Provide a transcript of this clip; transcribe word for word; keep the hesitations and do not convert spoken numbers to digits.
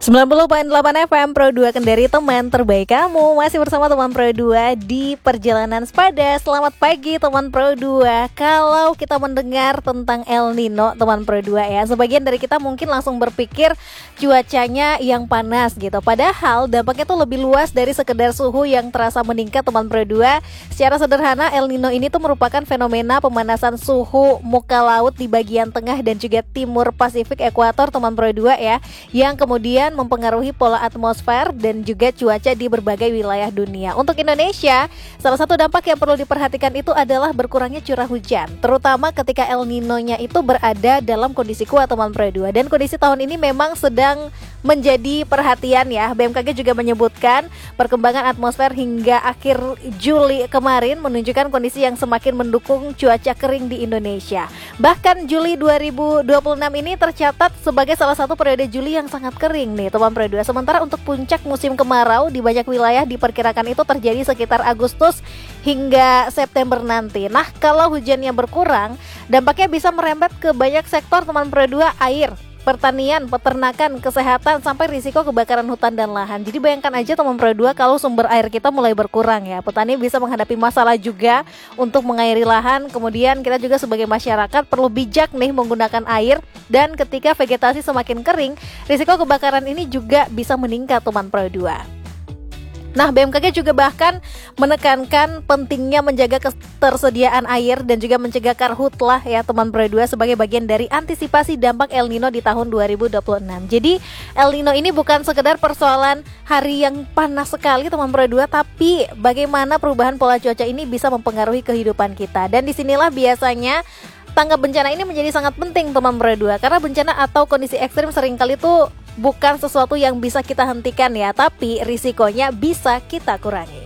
sembilan puluh koma delapan F M Pro dua Kendari, teman terbaik kamu. Masih bersama teman Pro dua di Perjalanan Sepada. Selamat pagi teman Pro dua. Kalau kita mendengar tentang El Nino teman Pro dua ya, sebagian dari kita mungkin langsung berpikir cuacanya yang panas gitu. Padahal dampaknya tuh lebih luas dari sekedar suhu yang terasa meningkat teman Pro dua. Secara sederhana, El Nino ini tuh merupakan fenomena pemanasan suhu muka laut di bagian tengah dan juga timur Pasifik ekuator teman Pro dua ya, yang kemudian mempengaruhi pola atmosfer dan juga cuaca di berbagai wilayah dunia. Untuk Indonesia, salah satu dampak yang perlu diperhatikan itu adalah berkurangnya curah hujan, terutama ketika El Nino-nya itu berada dalam kondisi kuat teman Pro dua. Dan kondisi tahun ini memang sedang menjadi perhatian ya. B M K G juga menyebutkan perkembangan atmosfer hingga akhir Juli kemarin menunjukkan kondisi yang semakin mendukung cuaca kering di Indonesia. Bahkan Juli dua ribu dua puluh enam ini tercatat sebagai salah satu periode Juli yang sangat kering nih teman Pro dua. Sementara untuk puncak musim kemarau di banyak wilayah diperkirakan itu terjadi sekitar Agustus hingga September nanti. Nah, kalau hujannya berkurang, dampaknya bisa merembet ke banyak sektor teman Pro dua, air, pertanian, peternakan, kesehatan, sampai risiko kebakaran hutan dan lahan. Jadi bayangkan aja teman Pro dua kalau sumber air kita mulai berkurang ya. Petani bisa menghadapi masalah juga untuk mengairi lahan. Kemudian kita juga sebagai masyarakat perlu bijak nih menggunakan air. Dan ketika vegetasi semakin kering, risiko kebakaran ini juga bisa meningkat teman Pro dua. Nah, B M K G juga bahkan menekankan pentingnya menjaga ketersediaan air dan juga mencegah karhutlah ya teman Pro dua sebagai bagian dari antisipasi dampak El Nino di tahun dua ribu dua puluh enam. Jadi El Nino ini bukan sekedar persoalan hari yang panas sekali teman Pro dua, tapi bagaimana perubahan pola cuaca ini bisa mempengaruhi kehidupan kita. Dan disinilah biasanya tanggap bencana ini menjadi sangat penting teman Pro dua, karena bencana atau kondisi ekstrim seringkali tuh bukan sesuatu yang bisa kita hentikan ya, tapi risikonya bisa kita kurangi.